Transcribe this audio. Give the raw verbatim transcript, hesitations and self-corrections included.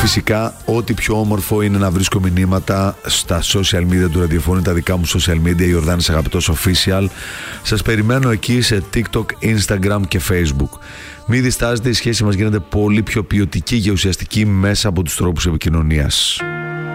Φυσικά, ό,τι πιο όμορφο είναι να βρίσκω μηνύματα στα social media του ραδιοφώνου, τα δικά μου social media, Ιορδάνης Αγαπητός Official. Σας περιμένω εκεί σε TikTok, Instagram και Facebook. Μην διστάζετε, η σχέση μας γίνεται πολύ πιο ποιοτική και ουσιαστική μέσα από τους τρόπους επικοινωνίας.